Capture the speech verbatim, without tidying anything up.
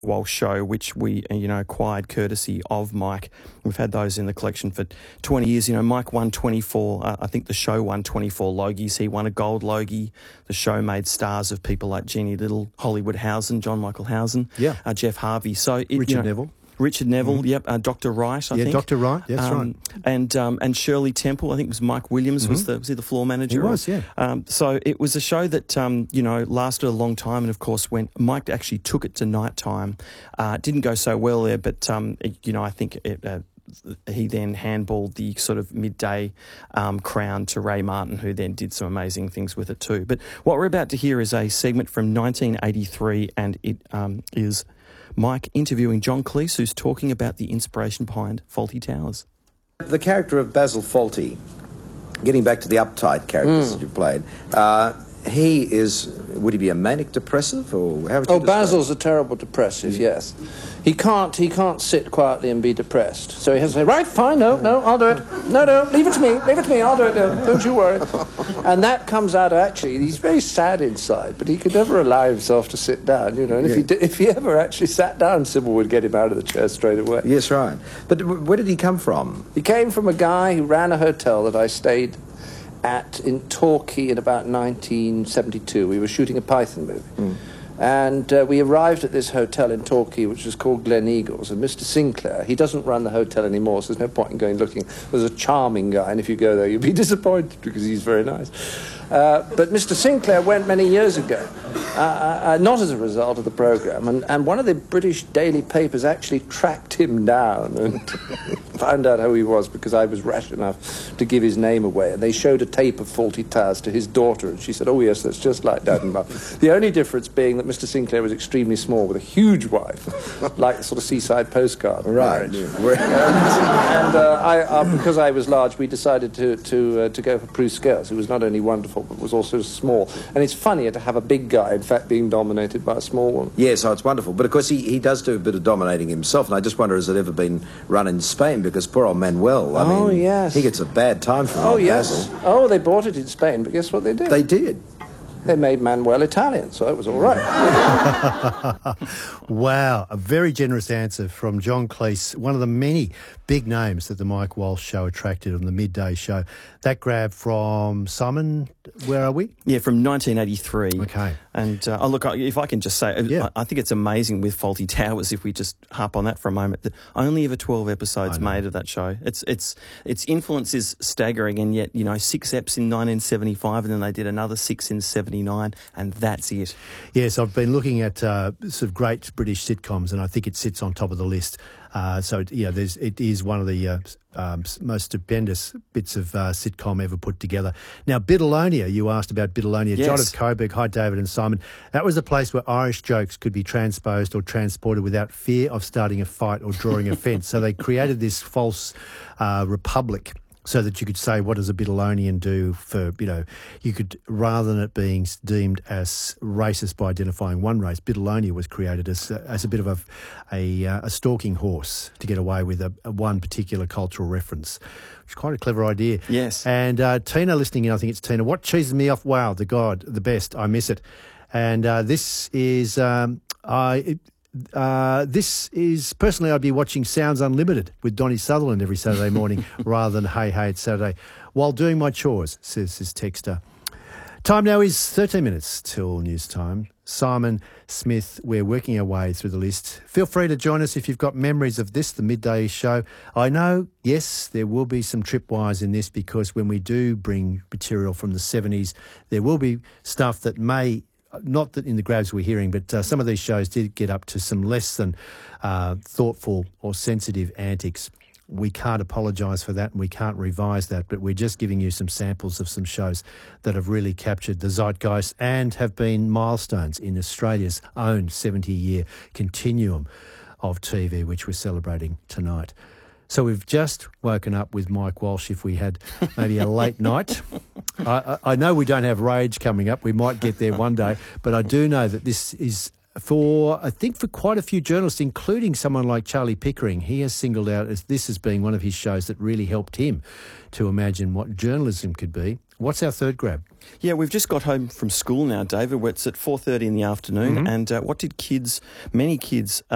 Walsh Show, which we, you know, acquired courtesy of Mike. We've had those in the collection for twenty years. You know, Mike won twenty-four, uh, I think the show won twenty-four Logies. He won a gold Logie. The show made stars of people like Jeannie Little, Hollywood Housen, John Michael Housen, yeah. uh, Jeff Harvey. So it, Richard you know, Neville. Richard Neville, mm-hmm. yep, uh, Doctor Wright, I yeah, think. Yeah, Doctor Wright, that's um, right. And um, and Shirley Temple, I think it was Mike Williams, mm-hmm. was the was he the floor manager? He was, yeah. Um, so it was a show that, um, you know, lasted a long time, and of course when Mike actually took it to night time, uh, it didn't go so well there, but, um, it, you know, I think it... Uh, he then handballed the sort of midday um, crown to Ray Martin, who then did some amazing things with it too. But what we're about to hear is a segment from nineteen eighty-three, and it um, is Mike interviewing John Cleese, who's talking about the inspiration behind Fawlty Towers. The character of Basil Fawlty, getting back to the uptight characters mm. that you played, uh, he is, would he be a manic depressive, or how would you Oh, describe? Basil's a terrible depressive, yes. He can't, he can't sit quietly and be depressed. So he has to say, right, fine, no, no, I'll do it. No, no, leave it to me, leave it to me, I'll do it, no, don't you worry. And that comes out, actually, he's very sad inside, but he could never allow himself to sit down, you know. And yeah. if, he did, if he ever actually sat down, Sybil would get him out of the chair straight away. Yes, right. But where did he come from? He came from a guy who ran a hotel that I stayed at in Torquay in about nineteen seventy-two. We were shooting a Python movie. Mm. And uh, we arrived at this hotel in Torquay, which was called Glen Eagles, and Mister Sinclair, he doesn't run the hotel anymore, so there's no point in going looking. There's a charming guy, and if you go there, you'll be disappointed because he's very nice. Uh, but Mister Sinclair went many years ago, uh, uh, not as a result of the programme, and, and one of the British daily papers actually tracked him down and found out who he was, because I was rash enough to give his name away. And they showed a tape of Fawlty Towers to his daughter, and she said, oh yes, that's just like Dad and Mum. The only difference being that Mister Sinclair was extremely small, with a huge wife, like the sort of seaside postcard. Right. and and uh, I, uh, because I was large, we decided to, to, uh, to go for Bruce Scales, who was not only wonderful, but was also small. And it's funnier to have a big guy, in fact, being dominated by a small one. Yes, oh, it's wonderful. But, of course, he, he does do a bit of dominating himself, and I just wonder, has it ever been run in Spain? Because poor old Manuel, I oh, mean, yes. he gets a bad time from Oh, yes. Basil. Oh, they bought it in Spain, but guess what they did? They did. They made Manuel Italian, so it was all right. Wow, a very generous answer from John Cleese, one of the many big names that the Mike Walsh Show attracted on the midday show. That grab from Simon, where are we? Yeah, from nineteen eighty-three. Okay. And uh, oh, look, if I can just say, yeah. I, I think it's amazing with Fawlty Towers, if we just harp on that for a moment, that only ever twelve episodes made of that show. It's it's its influence is staggering, and yet, you know, six eps in nineteen seventy-five, and then they did another six in seventy-nine, and that's it. Yes, I've been looking at uh, sort of great British sitcoms, and I think it sits on top of the list. Uh, so, you know, there's, it is one of the uh, um, most stupendous bits of uh, sitcom ever put together. Now, Biddleonia, you asked about Biddleonia. Yes. John of Coburg, hi, David and Simon. That was a place where Irish jokes could be transposed or transported without fear of starting a fight or drawing a fence. So they created this false uh, republic, so that you could say, what does a Biddleonian do for, you know, you could, rather than it being deemed as racist by identifying one race, Biddleonia was created as as a bit of a a, a stalking horse to get away with a, a one particular cultural reference, which is quite a clever idea. Yes. And uh, Tina listening in, I think it's Tina, what cheeses me off? Wow, the God, the best, I miss it. And uh, this is, um, I... It, Uh, this is, personally, I'd be watching Sounds Unlimited with Donnie Sutherland every Saturday morning rather than Hey Hey It's Saturday while doing my chores, says this texter. Time now is thirteen minutes till news time. Simon Smith, we're working our way through the list. Feel free to join us if you've got memories of this, the midday show. I know, yes, there will be some tripwires in this, because when we do bring material from the seventies, there will be stuff that may, not that in the grabs we're hearing, but uh, some of these shows did get up to some less than uh, thoughtful or sensitive antics. We can't apologise for that, and we can't revise that, but we're just giving you some samples of some shows that have really captured the zeitgeist and have been milestones in Australia's own seventy-year continuum of T V, which we're celebrating tonight. So we've just woken up with Mike Walsh. If we had maybe a late night, I, I know we don't have Rage coming up. We might get there one day, but I do know that this is for, I think, for quite a few journalists, including someone like Charlie Pickering. He has singled out as this as being one of his shows that really helped him to imagine what journalism could be. What's our third grab? Yeah, we've just got home from school now, David. It's at four thirty in the afternoon, mm-hmm. and uh, what did kids, many kids... Uh,